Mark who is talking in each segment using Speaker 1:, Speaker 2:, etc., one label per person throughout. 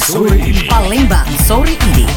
Speaker 1: sore ini.
Speaker 2: Palembang sore ini.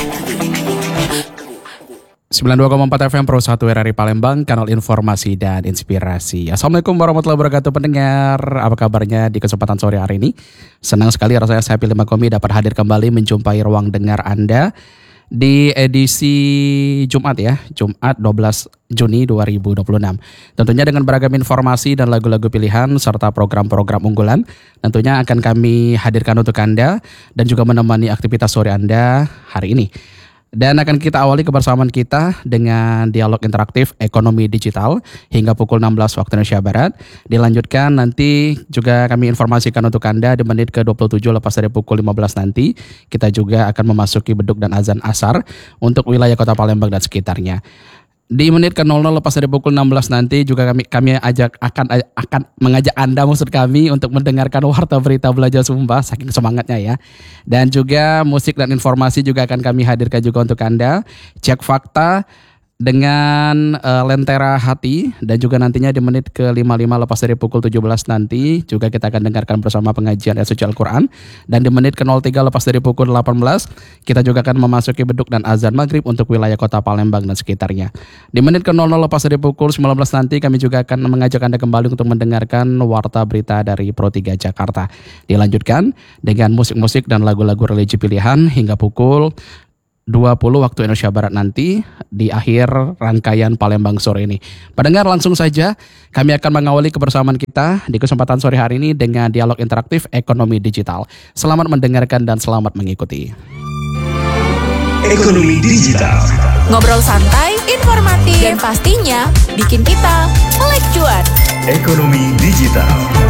Speaker 3: 92,4 FM Pro 1 RRI Palembang, kanal informasi dan inspirasi. Assalamualaikum warahmatullahi wabarakatuh pendengar. Apa kabarnya di kesempatan sore hari ini? Senang sekali rasanya saya Pilih Makomi dapat hadir kembali menjumpai ruang dengar Anda di edisi Jumat ya, Jumat 12 Juni 2026. Tentunya dengan beragam informasi dan lagu-lagu pilihan serta program-program unggulan tentunya akan kami hadirkan untuk Anda dan juga menemani aktivitas sore Anda hari ini. Dan akan kita awali kebersamaan kita dengan dialog interaktif ekonomi digital hingga pukul 16 waktu Indonesia Barat. Dilanjutkan nanti juga kami informasikan untuk Anda di menit ke-27 lepas dari pukul 15 nanti. Kita juga akan memasuki beduk dan azan asar untuk wilayah kota Palembang dan sekitarnya. Di menit ke-00 lepas dari pukul 16 nanti juga kami akan mengajak Anda maksud kami untuk mendengarkan warta berita belajar Sumba saking semangatnya ya. Dan juga musik dan informasi juga akan kami hadirkan juga untuk Anda. Cek fakta dengan Lentera Hati dan juga nantinya di menit ke-55 lepas dari pukul 17 nanti juga kita akan dengarkan bersama pengajian ayat suci Al-Quran. Dan di menit ke-03 lepas dari pukul 18 kita juga akan memasuki beduk dan azan maghrib untuk wilayah kota Palembang dan sekitarnya. Di menit ke-00 lepas dari pukul 19 nanti kami juga akan mengajak Anda kembali untuk mendengarkan warta berita dari Pro 3 Jakarta. Dilanjutkan dengan musik-musik dan lagu-lagu religi pilihan hingga pukul 20 waktu Indonesia Barat nanti di akhir rangkaian Palembang sore ini. Pendengar, langsung saja kami akan mengawali kebersamaan kita di kesempatan sore hari ini dengan dialog interaktif ekonomi digital. Selamat mendengarkan dan selamat mengikuti.
Speaker 1: Ekonomi digital.
Speaker 4: Ngobrol santai, informatif, dan pastinya bikin kita melek cuan.
Speaker 1: Ekonomi digital.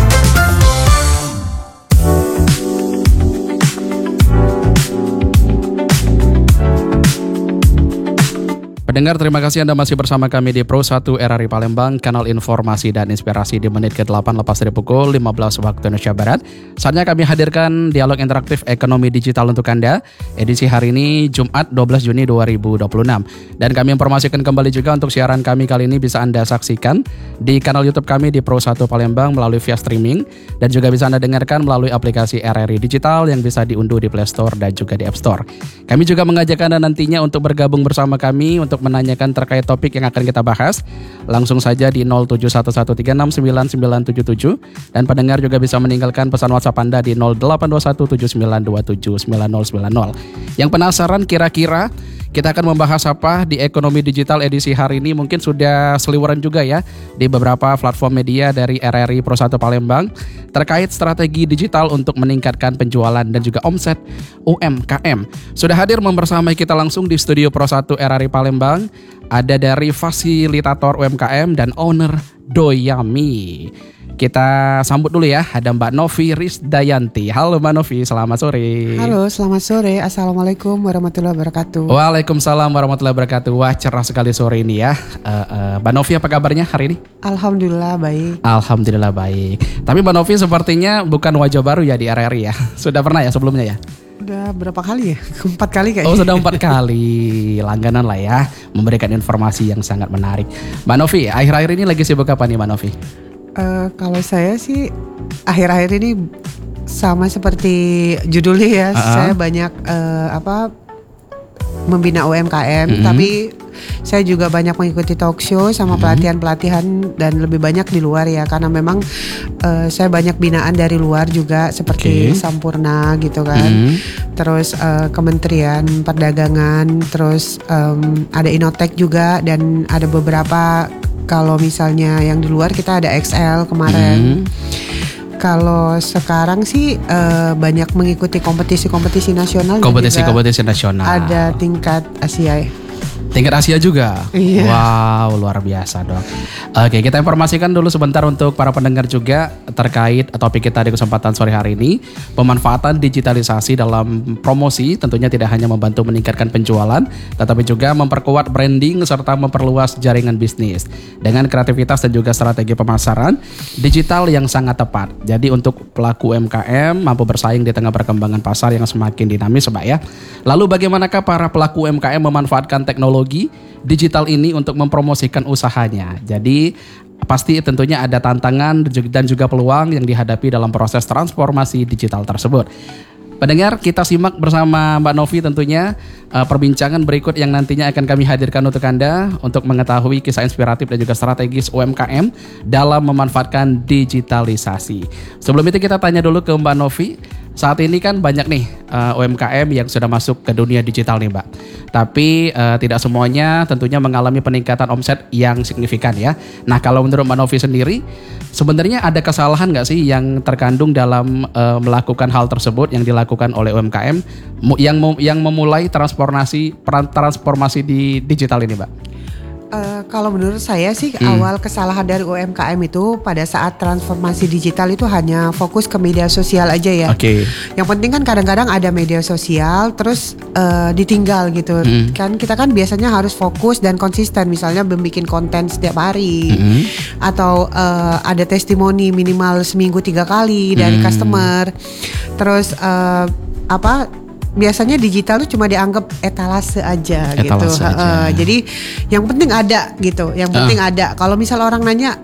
Speaker 3: Pendengar, terima kasih Anda masih bersama kami di Pro 1 RRI Palembang, kanal informasi dan inspirasi di menit ke-8 lepas dari pukul 15 waktu Indonesia Barat. Saatnya kami hadirkan dialog interaktif ekonomi digital untuk Anda, edisi hari ini Jumat 12 Juni 2026. Dan kami informasikan kembali juga untuk siaran kami kali ini bisa Anda saksikan di kanal YouTube kami di Pro 1 Palembang melalui via streaming, dan juga bisa Anda dengarkan melalui aplikasi RRI Digital yang bisa diunduh di Play Store dan juga di App Store. Kami juga mengajak Anda nantinya untuk bergabung bersama kami untuk menanyakan terkait topik yang akan kita bahas. Langsung saja di 0711369977 dan pendengar juga bisa meninggalkan pesan WhatsApp Anda di 082179279090. Yang penasaran kira-kira kita akan membahas apa di ekonomi digital edisi hari ini? Mungkin sudah seliweran juga ya di beberapa platform media dari RRI Pro 1 Palembang terkait strategi digital untuk meningkatkan penjualan dan juga omset UMKM. Sudah hadir membersamai kita langsung di studio Pro 1 RRI Palembang, ada dari fasilitator UMKM dan owner Doyami. Kita sambut dulu ya, ada Mbak Novi Risdayanti. Halo Mbak Novi, selamat sore.
Speaker 5: Halo, selamat sore. Assalamualaikum warahmatullahi wabarakatuh.
Speaker 3: Waalaikumsalam warahmatullahi wabarakatuh. Wah, cerah sekali sore ini ya. Mbak Novi, apa kabarnya hari ini?
Speaker 5: Alhamdulillah baik.
Speaker 3: Alhamdulillah baik. Tapi Mbak Novi sepertinya bukan wajah baru ya di RRI ya. Sudah pernah ya sebelumnya ya?
Speaker 5: Udah berapa kali ya? 4 kali kayaknya.
Speaker 3: Oh, sudah 4 kali. Langganan lah ya, memberikan informasi yang sangat menarik. Mbak Novi, akhir-akhir ini lagi sibuk apa nih Mbak Novi?
Speaker 5: Kalau saya sih akhir-akhir ini sama seperti judulnya ya, saya banyak membina UMKM, tapi saya juga banyak mengikuti talk show sama pelatihan-pelatihan dan lebih banyak di luar ya, karena memang saya banyak binaan dari luar juga seperti Sampurna gitu kan, terus Kementerian Perdagangan, terus ada Innotek juga, dan ada beberapa. Kalau misalnya yang di luar kita ada XL kemarin. Kalau sekarang sih banyak mengikuti kompetisi-kompetisi nasional.
Speaker 3: Kompetisi nasional.
Speaker 5: Ada tingkat Asia ya.
Speaker 3: Tingkat Asia juga?
Speaker 5: Iya.
Speaker 3: Wow, luar biasa dong. Oke, kita informasikan dulu sebentar untuk para pendengar juga terkait topik kita di kesempatan sore hari ini. Pemanfaatan digitalisasi dalam promosi tentunya tidak hanya membantu meningkatkan penjualan, tetapi juga memperkuat branding serta memperluas jaringan bisnis. Dengan kreativitas dan juga strategi pemasaran digital yang sangat tepat. Jadi untuk pelaku UMKM mampu bersaing di tengah perkembangan pasar yang semakin dinamis, Mbak ya. Lalu bagaimanakah para pelaku UMKM memanfaatkan teknologi digital ini untuk mempromosikan usahanya? Jadi pasti tentunya ada tantangan dan juga peluang yang dihadapi dalam proses transformasi digital tersebut. Pendengar, kita simak bersama Mbak Novi tentunya perbincangan berikut yang nantinya akan kami hadirkan untuk Anda untuk mengetahui kisah inspiratif dan juga strategis UMKM dalam memanfaatkan digitalisasi. Sebelum itu kita tanya dulu ke Mbak Novi. Saat ini kan banyak nih UMKM yang sudah masuk ke dunia digital nih Mbak. Tapi tidak semuanya tentunya mengalami peningkatan omset yang signifikan ya. Nah kalau menurut Mbak Novi sendiri, sebenarnya ada kesalahan nggak sih yang terkandung dalam melakukan hal tersebut yang dilakukan oleh UMKM yang memulai transformasi di digital ini Mbak?
Speaker 5: Kalau menurut saya sih awal kesalahan dari UMKM itu pada saat transformasi digital itu hanya fokus ke media sosial aja ya.
Speaker 3: Oke.
Speaker 5: Yang penting kan kadang-kadang ada media sosial terus ditinggal gitu. Kan kita kan biasanya harus fokus dan konsisten, misalnya membuat konten setiap hari atau ada testimoni minimal seminggu 3 kali dari customer. Terus biasanya digital tuh cuma dianggap etalase aja gitu. Jadi yang penting ada gitu. Yang penting ada. Kalau misal orang nanya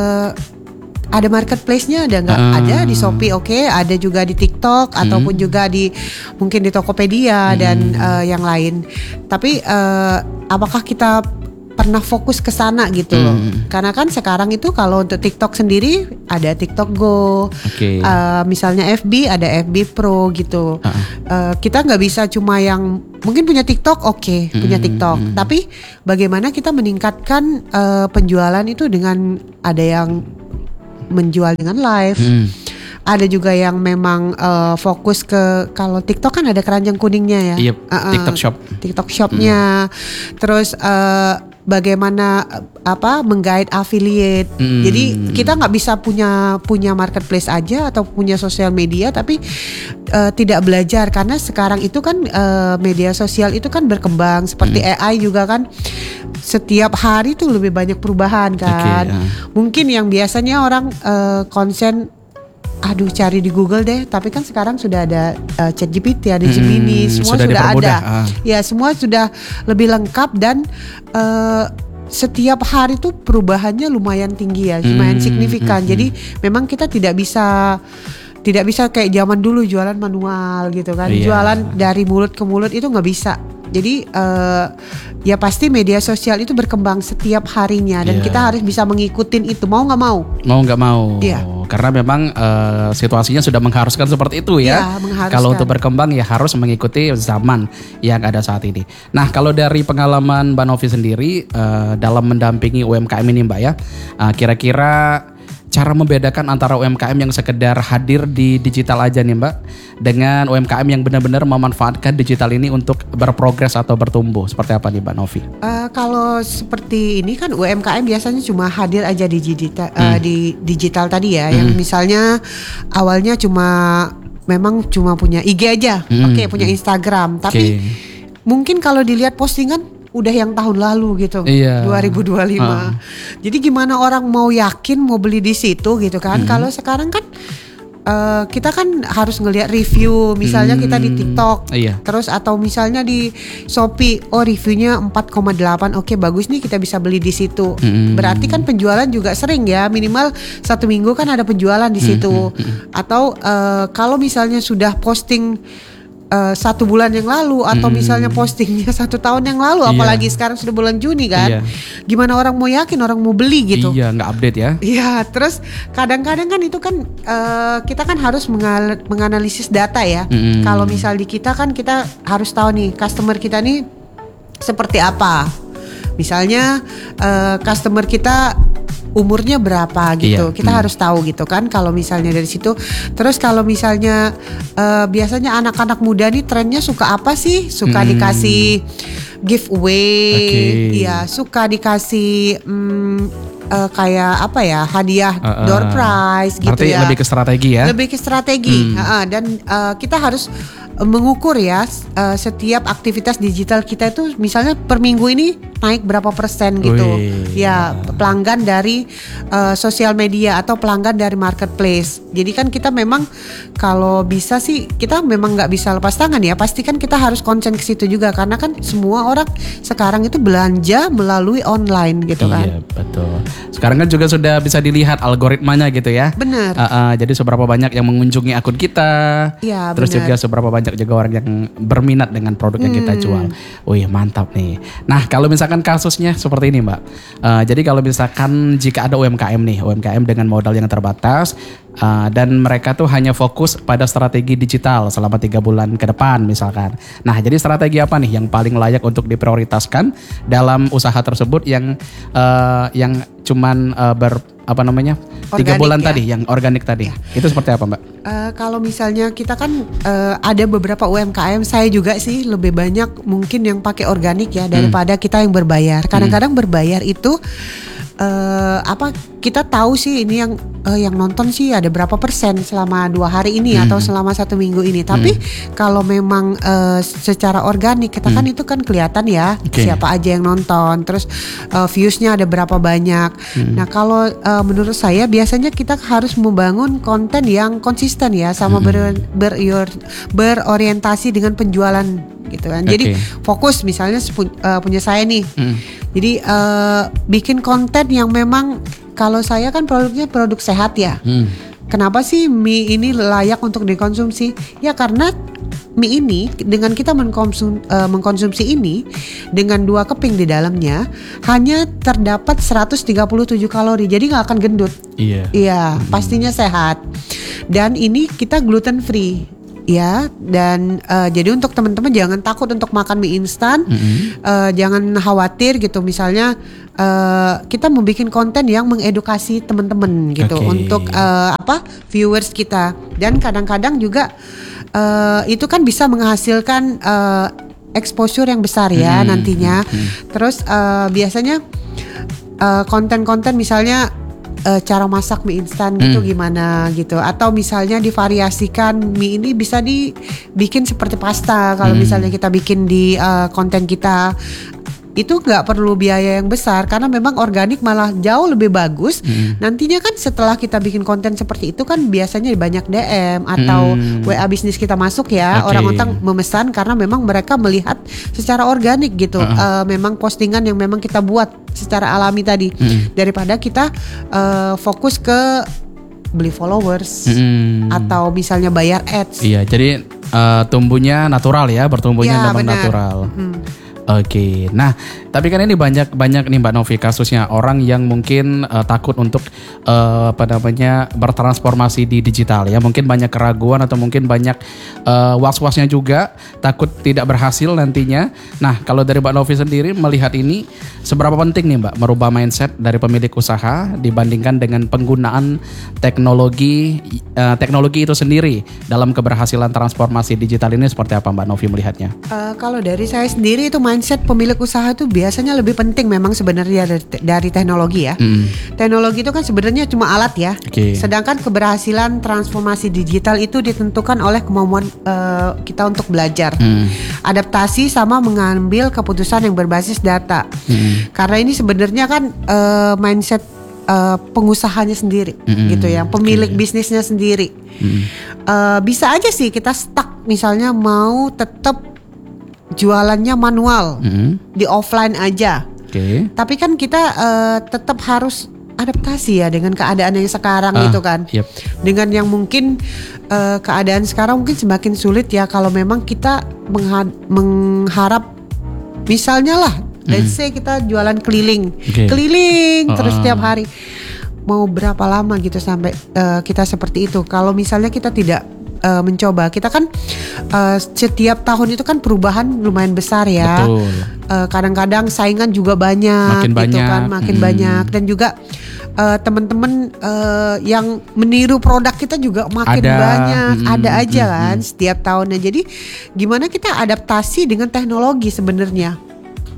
Speaker 5: ada marketplace-nya ada nggak? Ada di Shopee, oke. Ada juga di TikTok ataupun juga mungkin di Tokopedia dan yang lain. Tapi apakah kita pernah fokus ke sana gitu loh? Karena kan sekarang itu kalau untuk TikTok sendiri ada TikTok Go, misalnya FB ada FB Pro gitu. Kita nggak bisa cuma yang mungkin punya TikTok, punya TikTok. Tapi bagaimana kita meningkatkan penjualan itu dengan ada yang menjual dengan live. Ada juga yang memang fokus ke, kalau TikTok kan ada keranjang kuningnya ya.
Speaker 3: TikTok Shop.
Speaker 5: TikTok Shopnya. Terus bagaimana meng-guide affiliate. Jadi kita nggak bisa punya marketplace aja atau punya sosial media tapi tidak belajar, karena sekarang itu kan media sosial itu kan berkembang seperti AI juga kan setiap hari tuh lebih banyak perubahan kan. Mungkin yang biasanya orang konsen cari di Google deh, tapi kan sekarang sudah ada ChatGPT, ada Gemini, semua sudah ada. Ya, semua sudah lebih lengkap dan setiap hari tuh perubahannya lumayan tinggi ya, lumayan signifikan. Jadi memang kita tidak bisa kayak zaman dulu jualan manual gitu kan. Jualan dari mulut ke mulut itu nggak bisa. Jadi ya pasti media sosial itu berkembang setiap harinya dan kita harus bisa mengikutin itu, mau nggak mau.
Speaker 3: Mau nggak mau. Karena memang situasinya sudah mengharuskan seperti itu ya. Kalau untuk berkembang ya harus mengikuti zaman yang ada saat ini. Nah kalau dari pengalaman Mbak Novi sendiri dalam mendampingi UMKM ini Mbak ya, kira-kira cara membedakan antara UMKM yang sekedar hadir di digital aja nih Mbak, dengan UMKM yang benar-benar memanfaatkan digital ini untuk berprogres atau bertumbuh, seperti apa nih Mbak Novi?
Speaker 5: Kalau seperti ini kan UMKM biasanya cuma hadir aja di digital tadi ya, yang misalnya awalnya memang cuma punya IG aja, punya Instagram, tapi mungkin kalau dilihat postingan udah yang tahun lalu gitu, 2025. Jadi gimana orang mau yakin mau beli di situ gitu kan? Kalau sekarang kan kita kan harus ngelihat review, misalnya kita di TikTok, terus atau misalnya di Shopee, reviewnya 4,8, bagus nih, kita bisa beli di situ. Berarti kan penjualan juga sering ya, minimal 1 minggu kan ada penjualan di situ. Atau kalau misalnya sudah posting 1 bulan yang lalu atau misalnya postingnya 1 tahun yang lalu, apalagi sekarang sudah bulan Juni kan, gimana orang mau yakin, orang mau beli gitu?
Speaker 3: Nggak update ya?
Speaker 5: Iya, terus kadang-kadang kan itu kan kita kan harus menganalisis data ya. Kalau misal di kita kan kita harus tahu nih customer kita nih seperti apa. Misalnya customer kita umurnya berapa gitu, kita harus tahu gitu kan. Kalau misalnya dari situ, terus kalau misalnya biasanya anak-anak muda nih trennya suka apa sih? Suka dikasih giveaway, suka dikasih kayak apa ya, hadiah door prize gitu.
Speaker 3: Berarti
Speaker 5: ya.
Speaker 3: Lebih ke strategi ya?
Speaker 5: Lebih ke strategi. Dan kita harus mengukur ya setiap aktivitas digital kita itu misalnya per minggu ini naik berapa persen gitu.
Speaker 3: Wih.
Speaker 5: Ya, pelanggan dari sosial media atau pelanggan dari marketplace. Jadi kan kita memang kalau bisa sih kita memang nggak bisa lepas tangan ya. Pasti kan kita harus konsen ke situ juga karena kan semua orang sekarang itu belanja melalui online gitu kan.
Speaker 3: Iya betul. Sekarang kan juga sudah bisa dilihat algoritmanya gitu ya.
Speaker 5: Benar.
Speaker 3: Jadi seberapa banyak yang mengunjungi akun kita.
Speaker 5: Iya,
Speaker 3: Terus
Speaker 5: benar.
Speaker 3: juga seberapa banyak juga orang yang berminat dengan produk yang kita jual. Wih mantap nih. Nah kalau misalkan kasusnya seperti ini Mbak. Jadi kalau misalkan jika ada UMKM nih, UMKM dengan modal yang terbatas dan mereka tuh hanya fokus pada strategi digital selama 3 bulan ke depan misalkan. Nah jadi strategi apa nih yang paling layak untuk diprioritaskan dalam usaha tersebut yang cuman 3 bulan
Speaker 5: ya.
Speaker 3: tadi yang organik tadi. Itu seperti apa Mbak?
Speaker 5: Kalau misalnya kita kan ada beberapa UMKM, saya juga sih lebih banyak mungkin yang pakai organik ya daripada kita yang berbayar. Kadang-kadang berbayar itu kita tahu sih ini yang nonton sih ada berapa persen selama 2 hari ini atau selama 1 minggu ini. Tapi kalau memang secara organik kita kan itu kan kelihatan ya siapa aja yang nonton, terus viewsnya ada berapa banyak. Nah kalau menurut saya biasanya kita harus membangun konten yang konsisten ya sama berorientasi dengan penjualan gitu kan. Jadi fokus misalnya punya saya nih. Jadi bikin konten yang memang kalau saya kan produknya produk sehat ya. Kenapa sih mie ini layak untuk dikonsumsi? Ya karena mie ini dengan kita mengkonsumsi ini dengan 2 keping di dalamnya hanya terdapat 137 kalori. Jadi nggak akan gendut. Iya, pastinya sehat. Dan ini kita gluten free. Ya, dan jadi untuk teman-teman jangan takut untuk makan mie instan, jangan khawatir gitu. Misalnya kita membuat konten yang mengedukasi teman-teman gitu untuk viewers kita. Dan kadang-kadang juga itu kan bisa menghasilkan exposure yang besar ya nantinya. Terus biasanya konten-konten misalnya cara masak mie instan gitu gimana gitu, atau misalnya divariasikan mie ini bisa dibikin seperti pasta kalau misalnya kita bikin di konten kita. Itu nggak perlu biaya yang besar karena memang organik malah jauh lebih bagus. Nantinya kan setelah kita bikin konten seperti itu kan biasanya banyak DM atau WA bisnis kita masuk ya. Orang-orang memesan karena memang mereka melihat secara organik gitu. Memang postingan yang memang kita buat secara alami tadi daripada kita fokus ke beli followers atau misalnya bayar ads.
Speaker 3: Iya, jadi tumbuhnya natural ya, bertumbuhnya memang natural. Oke, nah tapi kan ini banyak nih Mbak Novi kasusnya orang yang mungkin takut untuk bertransformasi di digital ya, mungkin banyak keraguan atau mungkin banyak was-wasnya juga, takut tidak berhasil nantinya. Nah kalau dari Mbak Novi sendiri melihat ini seberapa penting nih Mbak merubah mindset dari pemilik usaha dibandingkan dengan penggunaan teknologi itu sendiri dalam keberhasilan transformasi digital ini, seperti apa Mbak Novi melihatnya?
Speaker 5: Kalau dari saya sendiri itu mindset pemilik usaha itu biasanya lebih penting memang sebenarnya dari teknologi ya. Teknologi itu kan sebenarnya cuma alat ya. Sedangkan keberhasilan transformasi digital itu ditentukan oleh kemampuan kita untuk belajar, adaptasi sama mengambil keputusan yang berbasis data. Karena ini sebenarnya kan mindset pengusahanya sendiri gitu ya, pemilik bisnisnya sendiri. Bisa aja sih kita stuck misalnya mau tetap jualannya manual di offline aja. Tapi kan kita tetap harus adaptasi ya dengan keadaan yang sekarang gitu kan. Dengan yang mungkin keadaan sekarang mungkin semakin sulit ya kalau memang kita mengharap misalnya lah, let's say kita jualan keliling terus setiap hari. Mau berapa lama gitu sampai kita seperti itu? Kalau misalnya kita tidak mencoba, kita kan setiap tahun itu kan perubahan lumayan besar ya. Kadang-kadang saingan juga banyak, makin banyak, dan juga teman-teman yang meniru produk kita juga makin banyak, ada aja kan setiap tahunnya. Jadi gimana kita adaptasi dengan teknologi sebenarnya?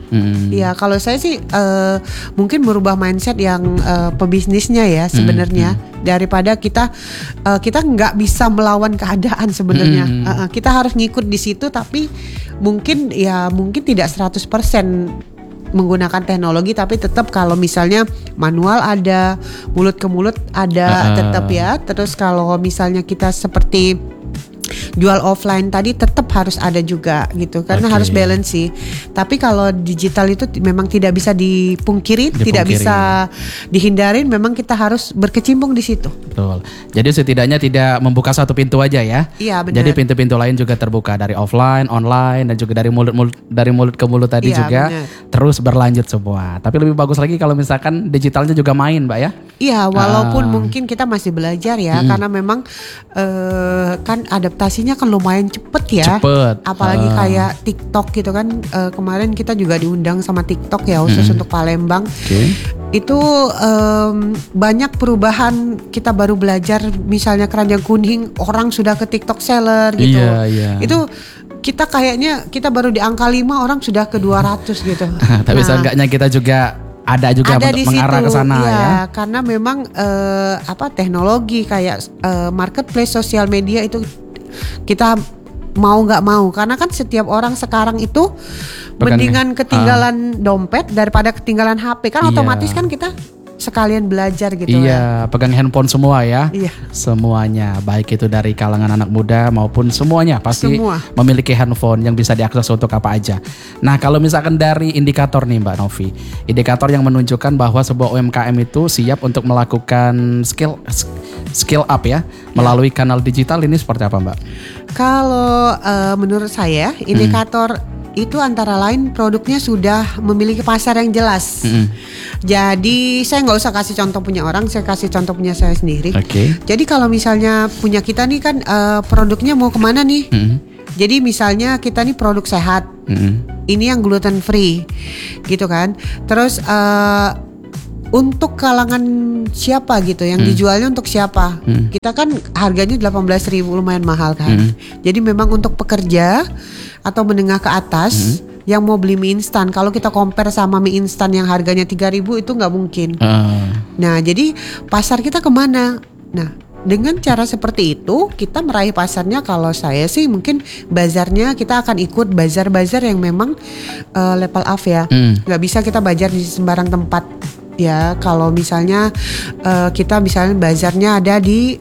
Speaker 5: Ya kalau saya sih mungkin merubah mindset yang pebisnisnya ya sebenarnya, daripada kita nggak bisa melawan keadaan sebenarnya. Kita harus ngikut di situ, tapi mungkin tidak 100% menggunakan teknologi, tapi tetap kalau misalnya manual ada, mulut ke mulut ada tetap ya. Terus kalau misalnya kita seperti jual offline tadi tetap harus ada juga gitu, karena harus balance sih. Tapi kalau digital itu memang tidak bisa dipungkiri. Tidak bisa dihindarin, memang kita harus berkecimpung di situ.
Speaker 3: Betul. Jadi setidaknya tidak membuka satu pintu aja ya.
Speaker 5: Iya benar.
Speaker 3: Jadi pintu-pintu lain juga terbuka, dari offline, online, dan juga dari mulut ke mulut tadi juga
Speaker 5: benar.
Speaker 3: terus berlanjut semua. Tapi lebih bagus lagi kalau misalkan digitalnya juga main, Mbak ya.
Speaker 5: Iya, walaupun mungkin kita masih belajar ya, karena memang kan adaptasinya kan lumayan cepet ya. Apalagi kayak TikTok gitu kan. Kemarin kita juga diundang sama TikTok ya, khusus untuk Palembang. Itu banyak perubahan. Kita baru belajar, misalnya keranjang kuning orang sudah ke TikTok seller gitu. Itu kita kayaknya kita baru di angka 5, orang sudah ke 200 gitu.
Speaker 3: Tapi seenggaknya kita juga ada mengarah ke sana ya. Karena memang
Speaker 5: teknologi kayak marketplace, sosial media itu kita mau nggak mau, karena kan setiap orang sekarang itu mendingan ketinggalan dompet daripada ketinggalan HP kan. Otomatis kan kita sekalian belajar gitu.
Speaker 3: Pegang handphone semua ya.
Speaker 5: Semuanya,
Speaker 3: baik itu dari kalangan anak muda maupun semuanya pasti memiliki handphone yang bisa diakses untuk apa aja. Nah, kalau misalkan dari indikator nih Mbak Novi, indikator yang menunjukkan bahwa sebuah UMKM itu siap untuk melakukan skill up ya melalui kanal digital, ini seperti apa Mbak?
Speaker 5: Kalau menurut saya indikator itu antara lain produknya sudah memiliki pasar yang jelas. Jadi saya nggak usah kasih contoh punya orang, saya kasih contoh punya saya sendiri. Jadi kalau misalnya punya kita nih kan produknya mau kemana nih? Jadi misalnya kita nih produk sehat, ini yang gluten free, gitu kan. Terus untuk kalangan siapa gitu, yang dijualnya untuk siapa? Kita kan harganya 18.000, lumayan mahal kan. Jadi memang untuk pekerja atau menengah ke atas yang mau beli mie instan, kalau kita compare sama mie instan yang harganya 3.000 itu nggak mungkin. Nah, jadi pasar kita kemana? Nah, dengan cara seperti itu kita meraih pasarnya. Kalau saya sih mungkin bazarnya kita akan ikut bazar-bazar yang memang level up ya. Nggak bisa kita bazar di sembarang tempat. Ya, kalau misalnya kita misalnya bazarnya ada di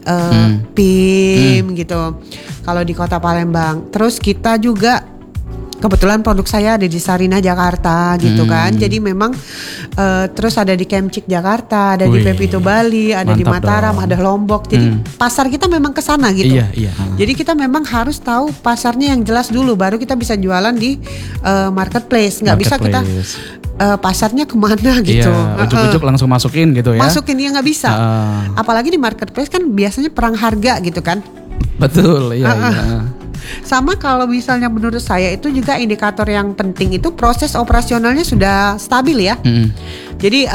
Speaker 5: PIM gitu, kalau di Kota Palembang. Terus kita juga kebetulan produk saya ada di Sarinah Jakarta gitu kan. Jadi memang terus ada di Kemcik Jakarta, ada di Pepito Bali, ada di Mataram, ada Lombok. Jadi pasar kita memang ke sana gitu. Jadi kita memang harus tahu pasarnya yang jelas dulu, baru kita bisa jualan di marketplace. Nggak bisa kita pasarnya kemana gitu.
Speaker 3: Ujuk-ujuk langsung masukin gitu ya.
Speaker 5: Masukin ya nggak bisa. Apalagi di marketplace kan biasanya perang harga gitu kan.
Speaker 3: Betul,
Speaker 5: Sama kalau misalnya menurut saya itu juga indikator yang penting itu proses operasionalnya sudah stabil ya. Jadi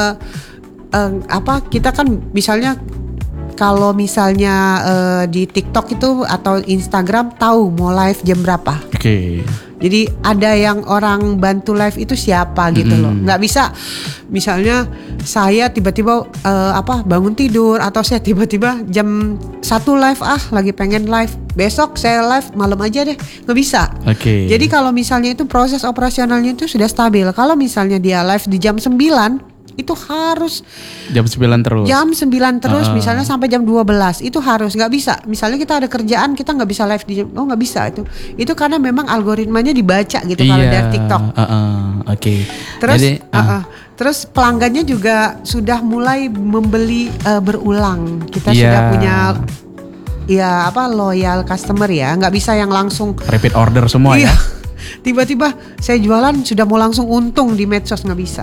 Speaker 5: kita kan misalnya kalau misalnya di TikTok itu atau Instagram tahu mau live jam berapa. Jadi ada yang orang bantu live itu siapa gitu loh. Nggak bisa misalnya saya tiba-tiba bangun tidur, atau saya tiba-tiba jam 1 live, lagi pengen live, besok saya live malam aja deh, nggak bisa. Jadi kalau misalnya itu proses operasionalnya itu sudah stabil. Kalau misalnya dia live di jam 9, itu harus
Speaker 3: jam 9 terus.
Speaker 5: Jam 9 terus, misalnya sampai jam 12 itu harus, nggak bisa. Misalnya kita ada kerjaan, kita nggak bisa live di jam, nggak bisa itu karena memang algoritmanya dibaca gitu kalau dari TikTok. Terus
Speaker 3: jadi,
Speaker 5: terus pelanggannya juga sudah mulai membeli berulang. Kita sudah punya loyal customer ya, nggak bisa yang langsung
Speaker 3: repeat order semua ya.
Speaker 5: Tiba-tiba saya jualan sudah mau langsung untung di medsos, nggak bisa.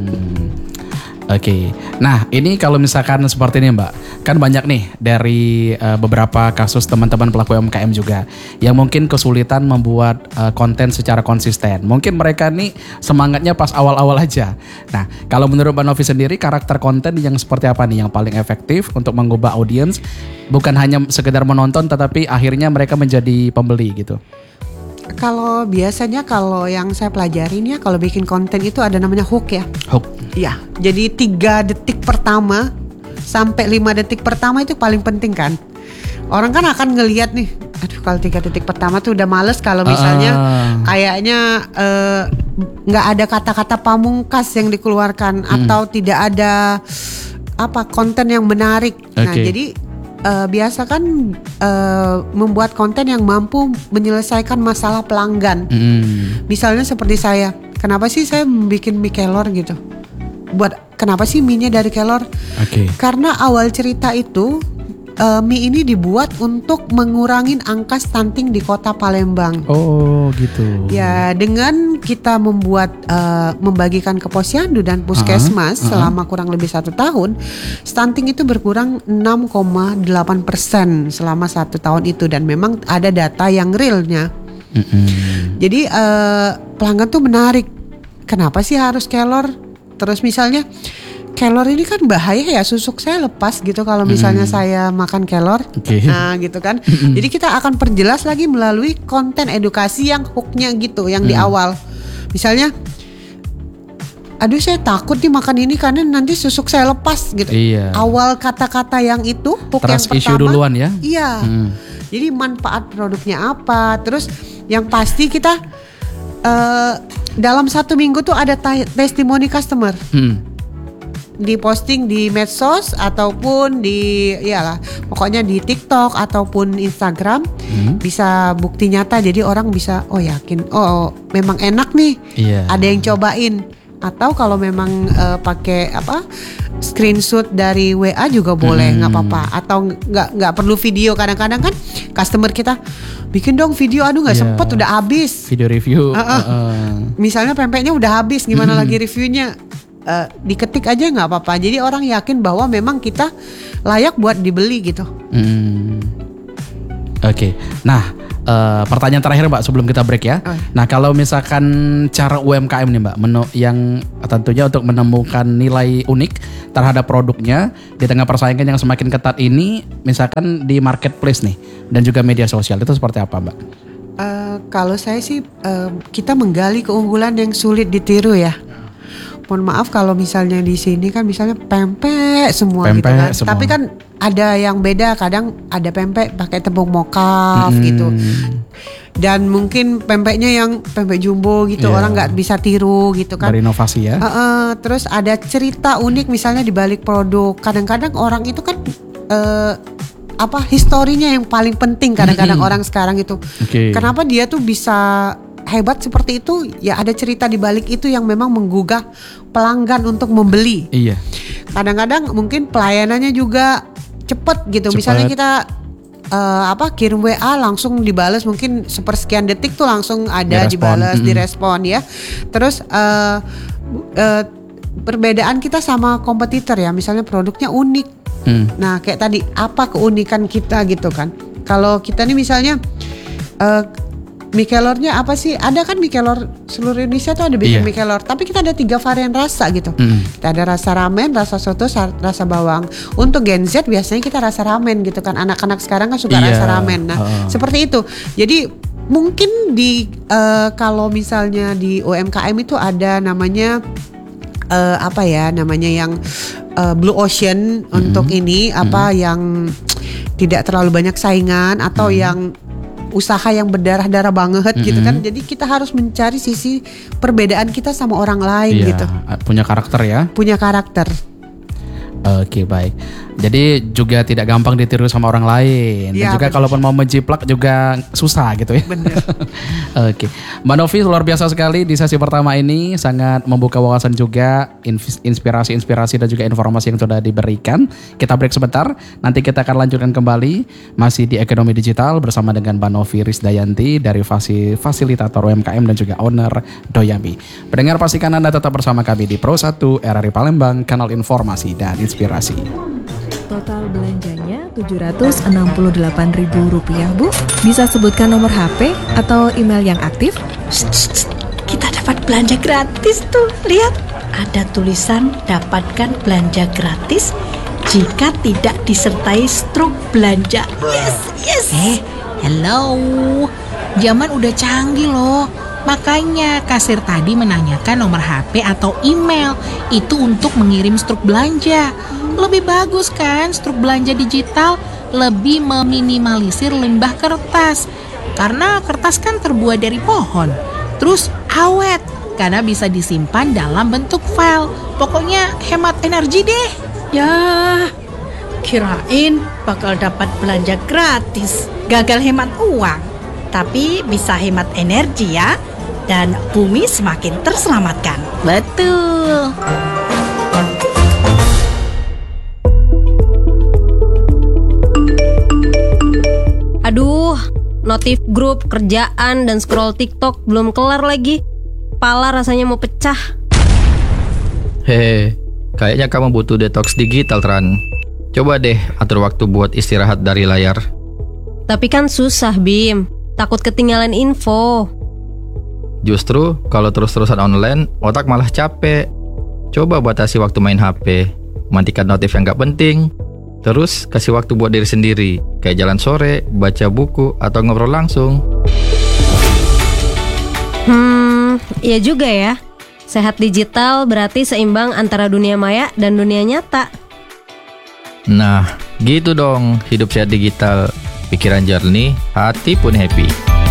Speaker 3: Nah ini kalau misalkan seperti ini Mbak, kan banyak nih dari beberapa kasus teman-teman pelaku UMKM juga yang mungkin kesulitan membuat konten secara konsisten. Mungkin mereka nih semangatnya pas awal-awal aja. Nah, kalau menurut Mbak Novi sendiri, karakter konten yang seperti apa nih yang paling efektif untuk mengubah audiens, bukan hanya sekedar menonton tetapi akhirnya mereka menjadi pembeli gitu?
Speaker 5: Kalau biasanya kalau yang saya pelajarin ya, kalau bikin konten itu ada namanya hook ya.
Speaker 3: Hook.
Speaker 5: Ya, jadi 3 detik pertama sampai 5 detik pertama itu paling penting kan. Orang kan akan ngelihat nih, aduh kalau 3 detik pertama tuh udah males kalau misalnya kayaknya nggak ada kata-kata pamungkas yang dikeluarkan atau tidak ada konten yang menarik. Nah, jadi biasa kan membuat konten yang mampu menyelesaikan masalah pelanggan. Misalnya seperti saya, kenapa sih saya bikin mie kelor gitu? Kenapa sih mie-nya dari kelor? Karena awal cerita itu mie ini dibuat untuk mengurangi angka stunting di kota Palembang.
Speaker 3: Oh gitu.
Speaker 5: Ya, dengan kita membagikan ke posyandu dan puskesmas selama kurang lebih 1 tahun, stunting itu berkurang 6,8% selama 1 tahun itu, dan memang ada data yang realnya. Jadi pelanggan tuh menarik. Kenapa sih harus kelor? Terus misalnya kelor ini kan bahaya ya, susuk saya lepas gitu kalau misalnya saya makan kelor. Nah gitu kan. Jadi kita akan perjelas lagi melalui konten edukasi yang hooknya gitu, yang di awal. Misalnya, aduh saya takut nih makan ini karena nanti susuk saya lepas gitu. Awal kata-kata yang itu, hook
Speaker 3: Trust
Speaker 5: yang pertama.
Speaker 3: issue duluan ya.
Speaker 5: Iya. Jadi manfaat produknya apa. Terus yang pasti kita dalam 1 minggu tuh ada testimoni customer. Diposting di medsos ataupun pokoknya di TikTok ataupun Instagram, bisa bukti nyata, jadi orang bisa yakin memang enak nih, ada yang cobain. Atau kalau memang pakai screenshot dari WA juga boleh, nggak apa-apa. Atau nggak perlu video, kadang-kadang kan customer kita bikin dong video, aduh nggak sempet udah habis
Speaker 3: video review.
Speaker 5: Misalnya pempeknya udah habis, gimana lagi reviewnya? Diketik aja nggak apa-apa. Jadi orang yakin bahwa memang kita layak buat dibeli gitu.
Speaker 3: Nah, pertanyaan terakhir Mbak sebelum kita break ya. Nah, kalau misalkan cara UMKM nih Mbak, yang tentunya untuk menemukan nilai unik terhadap produknya di tengah persaingan yang semakin ketat ini, misalkan di marketplace nih dan juga media sosial, itu seperti apa Mbak?
Speaker 5: Kalau saya sih kita menggali keunggulan yang sulit ditiru ya. Mohon maaf kalau misalnya di sini kan misalnya pempek semua gitu kan. Tapi kan ada yang beda, kadang ada pempek pakai tepung mokaf gitu. Dan mungkin pempeknya yang pempek jumbo gitu, orang nggak bisa tiru gitu kan.
Speaker 3: Berinovasi ya.
Speaker 5: Terus ada cerita unik misalnya di balik produk. Kadang-kadang orang itu kan historinya yang paling penting kadang-kadang orang sekarang itu. Kenapa dia tuh bisa hebat seperti itu? Ya ada cerita di balik itu yang memang menggugah pelanggan untuk membeli. Kadang-kadang mungkin pelayanannya juga cepet gitu. Misalnya kita kirim WA langsung dibales, mungkin sepersekian detik tuh langsung ada dibales, direspon ya. Terus perbedaan kita sama kompetitor ya, misalnya produknya unik. Nah kayak tadi, apa keunikan kita gitu kan. Kalau kita nih misalnya mie kelornya apa sih? Ada kan mie kelor seluruh Indonesia tuh ada bikin mie kelor, tapi kita ada 3 varian rasa gitu. Kita ada rasa ramen, rasa soto, rasa bawang. Untuk Gen Z biasanya kita rasa ramen gitu kan. Anak-anak sekarang kan suka rasa ramen. Nah, seperti itu. Jadi mungkin kalau misalnya di UMKM itu ada namanya yang Blue Ocean untuk ini yang tidak terlalu banyak saingan atau yang usaha yang berdarah-darah banget gitu kan. Jadi kita harus mencari sisi perbedaan kita sama orang lain gitu.
Speaker 3: Punya karakter ya.
Speaker 5: Punya karakter.
Speaker 3: Oke, baik. Jadi juga tidak gampang ditiru sama orang lain. Dan juga kalaupun mau menjiplak juga susah gitu ya.
Speaker 5: Bener.
Speaker 3: Oke. Mbak Novi luar biasa sekali di sesi pertama ini. Sangat membuka wawasan juga, inspirasi-inspirasi dan juga informasi yang sudah diberikan. Kita break sebentar. Nanti kita akan lanjutkan kembali. Masih di Ekonomi Digital bersama dengan Mbak Novi Risdayanti dari fasilitator UMKM dan juga owner Doyami. Pendengar, pastikan Anda tetap bersama kami di Pro 1 RRI Palembang, kanal informasi dan inspirasi.
Speaker 6: Total belanjanya Rp768.000 Bu. Bisa sebutkan nomor HP atau email yang aktif?
Speaker 7: Kita dapat belanja gratis tuh. Lihat, ada tulisan dapatkan belanja gratis jika tidak disertai struk belanja. Yes. Hello.
Speaker 8: Zaman udah canggih loh. Makanya kasir tadi menanyakan nomor HP atau email. Itu untuk mengirim struk belanja. Lebih bagus kan struk belanja digital? Lebih meminimalisir limbah kertas. Karena kertas kan terbuat dari pohon. Terus awet, karena bisa disimpan dalam bentuk file. Pokoknya hemat energi deh.
Speaker 7: Ya, kirain bakal dapat belanja gratis. Gagal hemat uang. Tapi bisa hemat energi ya. Dan bumi semakin terselamatkan.
Speaker 8: Betul.
Speaker 9: Aduh, notif grup, kerjaan, dan scroll TikTok belum kelar lagi. Kepala rasanya mau pecah.
Speaker 10: Hehe, kayaknya kamu butuh detox digital, Tran. Coba deh atur waktu buat istirahat dari layar.
Speaker 9: Tapi kan susah, Bim. Takut ketinggalan info.
Speaker 10: Justru kalau terus-terusan online, otak malah capek. Coba batasi waktu main HP, matikan notif yang gak penting. Terus kasih waktu buat diri sendiri, kayak jalan sore, baca buku, atau ngobrol langsung.
Speaker 9: Iya juga ya. Sehat digital berarti seimbang antara dunia maya dan dunia nyata.
Speaker 10: Nah, gitu dong hidup sehat digital. Pikiran jernih, hati pun happy.